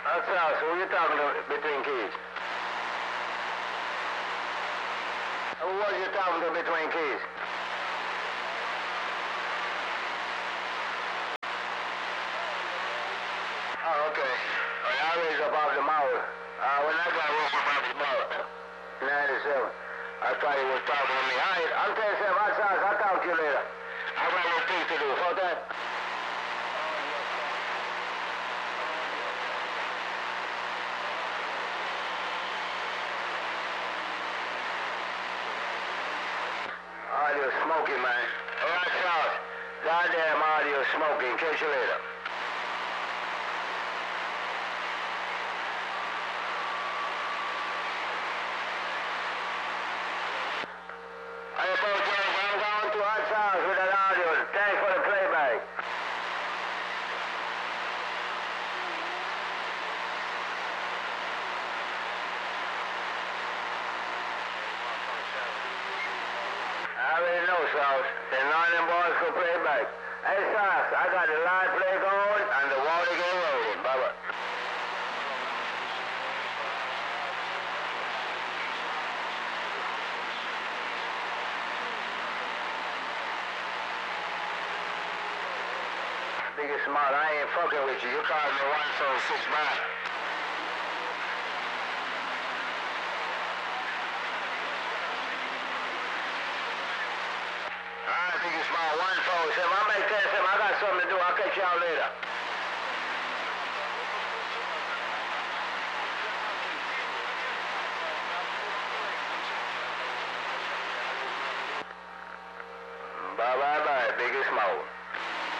That's us. Who you talking to between keys? Who was you talking to between keys? Oh, okay. I raised up off the mower. When I got rope up off the mower. 97. I thought he was talking to me. All right, I'll tell you something. I'll talk to you later. I got no things to do. Hold that. Audio smoking, man. All right, Charles. Goddamn audio smoking. Catch you later. Hey, folks, I'm going to Hot Sauce with that audio. Thanks for the playback. I already know, Sauce. And none of them boys can play back. Hey, Sauce, I got the live play going and the water get rolling. Bye-bye. Biggest smart, I ain't fucking with you. You called me 146 back. Alright, Biggest smart, 147. I'll make 10 I got something to do. I'll catch y'all later. Bye, Biggest smart.